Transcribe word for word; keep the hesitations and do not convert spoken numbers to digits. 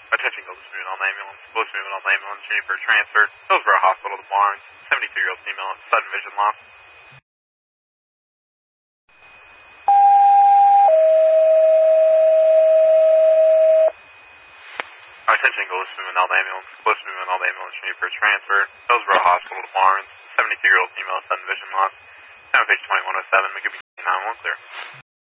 Attention, go to moving on the ambulance. Close moving on the ambulance. You need for a transfer. Hillsborough Hospital to Barnes. seventy-three-year-old female. Sudden vision loss. Attention, go to moving on the ambulance. Close moving on the ambulance. You need for a transfer. Hillsborough Hospital to Barnes. seventy-three-year-old female. Sudden vision loss. Down page twenty-one oh seven. We could be nine one clear.